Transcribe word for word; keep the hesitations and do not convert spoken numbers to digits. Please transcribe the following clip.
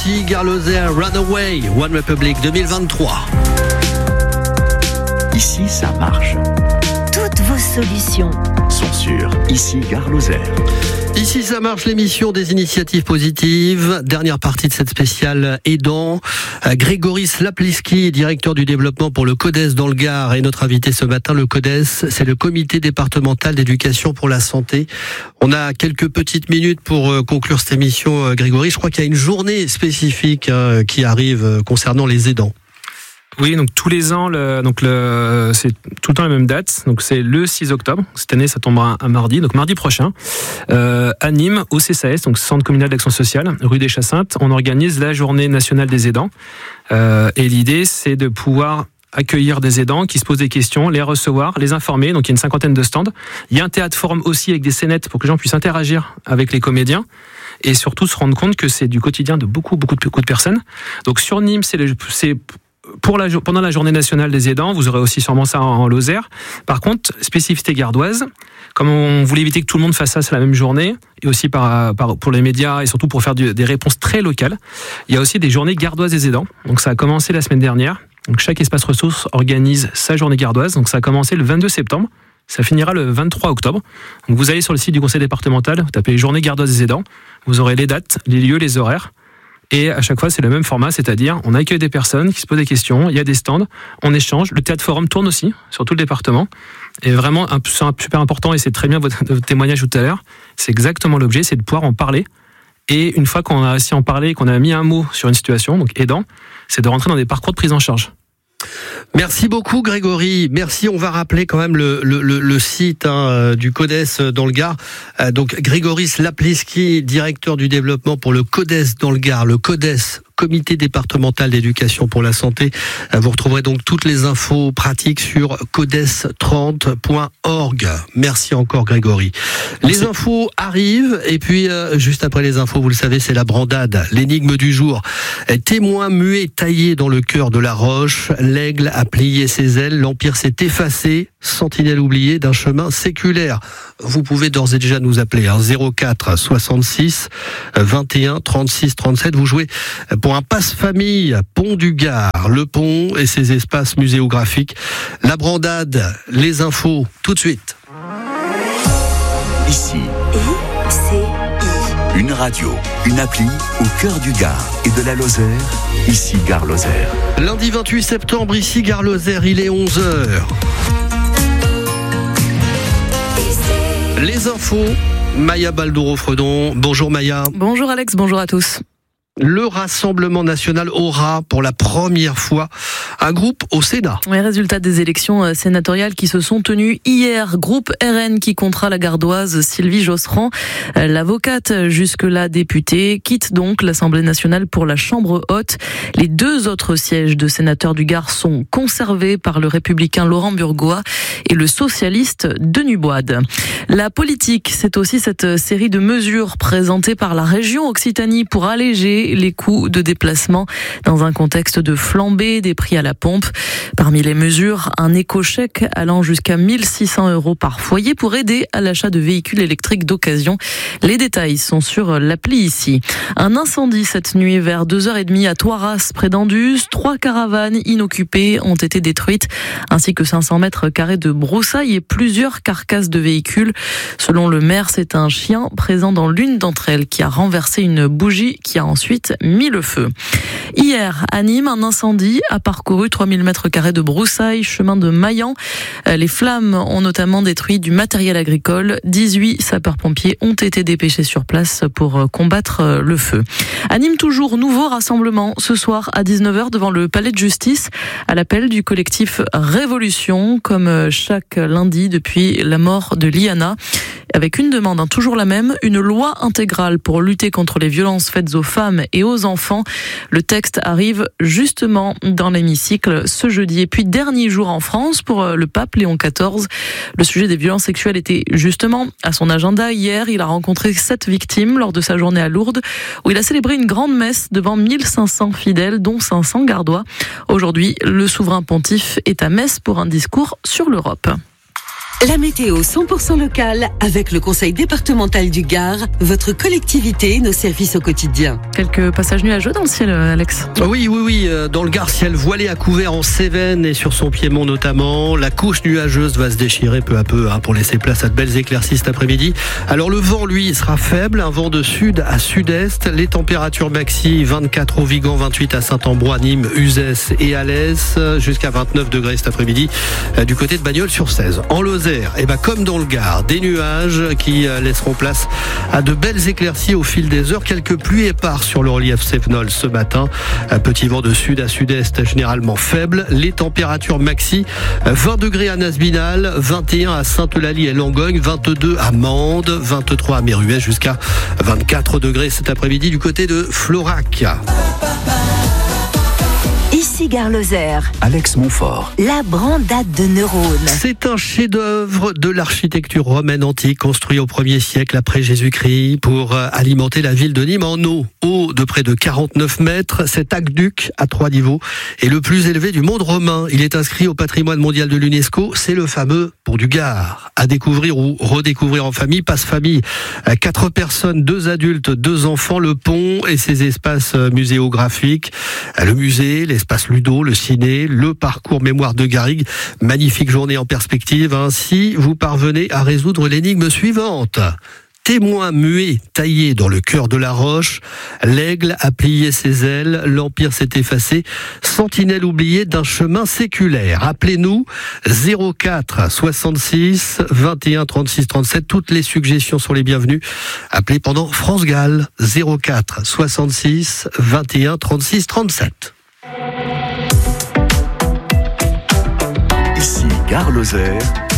Ici Gare Lozère, Runaway, One Republic deux mille vingt-trois. Ici, ça marche. Toutes vos solutions sont sur Ici Gare Lozère. Ici, ça marche, l'émission des initiatives positives. Dernière partie de cette spéciale aidant. Grégory Slapliski, directeur du développement pour le CODES dans le Gard, est notre invité ce matin. Le CODES, c'est le comité départemental d'éducation pour la santé. On a quelques petites minutes pour conclure cette émission, Grégory. Je crois qu'il y a une journée spécifique hein, qui arrive concernant les aidants. Oui, donc tous les ans, le, donc le, c'est tout le temps la même date. Donc c'est le six octobre. Cette année, ça tombera un, un mardi, donc mardi prochain. Euh, à Nîmes, au C C A S, donc Centre communal d'action sociale, rue des Chassintes, on organise la journée nationale des aidants. Euh, et l'idée, c'est de pouvoir accueillir des aidants qui se posent des questions, les recevoir, les informer. Donc il y a une cinquantaine de stands. Il y a un théâtre forum aussi avec des scénettes pour que les gens puissent interagir avec les comédiens. Et surtout se rendre compte que c'est du quotidien de beaucoup, beaucoup de, beaucoup de personnes. Donc sur Nîmes, c'est, le, c'est Pour la, pendant la journée nationale des aidants, vous aurez aussi sûrement ça en, en Lozère. Par contre, spécificité gardoise, comme on voulait éviter que tout le monde fasse ça, c'est la même journée, et aussi par, par, pour les médias, et surtout pour faire du, des réponses très locales, il y a aussi des journées gardoises des aidants. Donc ça a commencé la semaine dernière. Donc chaque espace ressources organise sa journée gardoise. Donc ça a commencé le vingt-deux septembre. Ça finira le vingt-trois octobre. Donc vous allez sur le site du conseil départemental, vous tapez journée gardoise des aidants. Vous aurez les dates, les lieux, les horaires. Et à chaque fois, c'est le même format, c'est-à-dire on accueille des personnes qui se posent des questions, il y a des stands, on échange. Le théâtre forum tourne aussi sur tout le département. Et vraiment, c'est super important, et c'est très bien votre, votre témoignage tout à l'heure, c'est exactement l'objet, c'est de pouvoir en parler. Et une fois qu'on a réussi à en parler, qu'on a mis un mot sur une situation, donc aidant, c'est de rentrer dans des parcours de prise en charge. Merci beaucoup Grégory, merci. On va rappeler quand même le, le, le, le site hein, du CODES dans le Gard. Euh, donc Grégory Slapliski, directeur du développement pour le CODES dans le Gard, le CODES, comité départemental d'éducation pour la santé. Euh, vous retrouverez donc toutes les infos pratiques sur codes trente point org. Merci encore Grégory. Merci. Les infos arrivent et puis euh, juste après les infos, vous le savez, c'est la brandade, l'énigme du jour. Témoin muet taillé dans le cœur de la roche, l'aigle a plié ses ailes, l'empire s'est effacé, sentinelle oubliée d'un chemin séculaire. Vous pouvez d'ores et déjà nous appeler hein, zéro quatre soixante-six vingt et un trente-six trente-sept. Vous jouez pour un passe-famille Pont du Gard, le pont et ses espaces muséographiques. La brandade, les infos, tout de suite. Ici, I C I. Une radio, une appli au cœur du Gard et de la Lozère. Ici Gare Lozère. Lundi vingt-huit septembre, ici Gare Lozère, il est onze heures. Les infos, Maya Baldoro-Fredon. Bonjour Maya. Bonjour Alex, bonjour à tous. Le Rassemblement national aura pour la première fois un groupe au Sénat. Oui, résultat des élections sénatoriales qui se sont tenues hier. Groupe R N qui comptera la gardoise Sylvie Josserand. L'avocate, jusque-là députée, quitte donc l'Assemblée nationale pour la Chambre haute. Les deux autres sièges de sénateurs du Gard sont conservés par le républicain Laurent Burgoa et le socialiste Denis Boide. La politique, c'est aussi cette série de mesures présentées par la région Occitanie pour alléger les coûts de déplacement dans un contexte de flambée des prix à la pompe. Parmi les mesures, un éco-chèque allant jusqu'à mille six cents euros par foyer pour aider à l'achat de véhicules électriques d'occasion. Les détails sont sur l'appli ici. Un incendie cette nuit vers deux heures trente à Toiras, près d'Anduze. Trois caravanes inoccupées ont été détruites, ainsi que cinq cents mètres carrés de broussailles et plusieurs carcasses de véhicules. Selon le maire, c'est un chien présent dans l'une d'entre elles qui a renversé une bougie qui a ensuite mis le feu. Hier, à Nîmes, un incendie a parcouru trois mille mètres carrés de broussailles, chemin de Maillan. Les flammes ont notamment détruit du matériel agricole. dix-huit sapeurs-pompiers ont été dépêchés sur place pour combattre le feu. À Nîmes, toujours, nouveau rassemblement ce soir à dix-neuf heures devant le palais de justice à l'appel du collectif Révolution, comme chaque lundi depuis la mort de Liana. Avec une demande, hein, toujours la même, une loi intégrale pour lutter contre les violences faites aux femmes et aux enfants. Le texte arrive justement dans l'hémicycle ce jeudi. Et puis, dernier jour en France pour le pape Léon quatorze. Le sujet des violences sexuelles était justement à son agenda. Hier, il a rencontré sept victimes lors de sa journée à Lourdes, où il a célébré une grande messe devant mille cinq cents fidèles, dont cinq cents gardois. Aujourd'hui, le souverain pontife est à Metz pour un discours sur l'Europe. La météo cent pour cent locale avec le conseil départemental du Gard, votre collectivité et nos services au quotidien. Quelques passages nuageux dans le ciel, Alex. Oui, oui, oui. Dans le Gard, ciel voilé à couvert en Cévennes et sur son piémont notamment. La couche nuageuse va se déchirer peu à peu hein, pour laisser place à de belles éclaircies cet après-midi. Alors le vent, lui, sera faible. Un vent de sud à sud-est. Les températures maxi, vingt-quatre au Vigan, vingt-huit à Saint-Ambroix, Nîmes, Uzès et Alès. Jusqu'à vingt-neuf degrés cet après-midi du côté de Bagnols-sur-Cèze. En Lozère, et ben comme dans le Gard, des nuages qui laisseront place à de belles éclaircies au fil des heures. Quelques pluies éparses sur le relief cévenol ce matin. Un petit vent de sud à sud-est généralement faible. Les températures maxi, vingt degrés à Nasbinal, vingt et un à Sainte-Eulalie et Langogne, vingt-deux à Mende, vingt-trois à Méruès, jusqu'à vingt-quatre degrés cet après-midi du côté de Florac. Ici Gare Lozère. Alex Montfort. La Brandade de Neurones. C'est un chef-d'œuvre de l'architecture romaine antique construit au premier siècle après Jésus-Christ pour alimenter la ville de Nîmes en eau. Eau de près de quarante-neuf mètres. Cet aqueduc à trois niveaux est le plus élevé du monde romain. Il est inscrit au patrimoine mondial de l'UNESCO. C'est le fameux Pont du Gard. À découvrir ou redécouvrir en famille. Passe-famille. Quatre personnes, deux adultes, deux enfants. Le pont et ses espaces muséographiques. Le musée, l'espace Ludo, le ciné, le parcours mémoire de Garrigue. Magnifique journée en perspective. Ainsi, vous parvenez à résoudre l'énigme suivante. Témoin muet taillé dans le cœur de la roche, l'aigle a plié ses ailes, l'empire s'est effacé, sentinelle oubliée d'un chemin séculaire. Appelez-nous zéro quatre soixante-six vingt et un trente-six trente-sept. Toutes les suggestions sont les bienvenues. Appelez pendant France Galles zéro quatre soixante-six vingt et un trente-six trente-sept. Ici Gare Lozère.